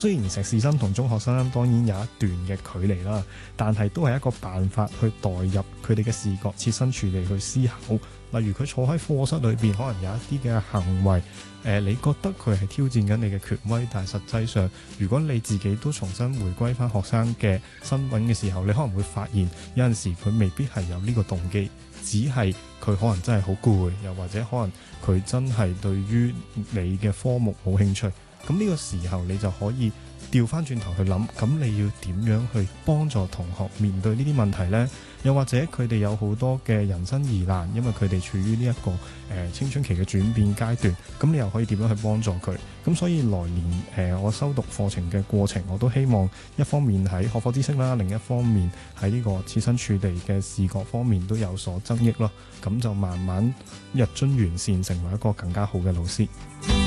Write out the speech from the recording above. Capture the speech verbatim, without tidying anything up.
雖然碩士生同中學生當然有一段嘅距離啦，但係都係一個辦法去代入佢哋嘅視覺，設身處地去思考。例如佢坐喺課室裏邊，可能有一啲嘅行為，誒、呃，你覺得佢係挑戰緊你嘅權威，但係實際上，如果你自己都重新回歸翻學生嘅身份嘅時候，你可能會發現有陣時佢未必係有呢個動機，只係佢可能真係好攰，又或者可能佢真係對於你嘅科目冇興趣。咁呢個時候你就可以調翻轉頭去諗，咁你要點樣去幫助同學面對呢啲問題呢？又或者佢哋有好多嘅人生疑難，因為佢哋處於呢一個誒、呃、青春期嘅轉變階段，咁你又可以點樣去幫助佢？咁所以來年誒、呃、我修讀課程嘅過程，我都希望一方面喺學科知識啦，另一方面喺呢個設身處地嘅視覺方面都有所增益咯。咁就慢慢日臻完善，成為一個更加好嘅老師。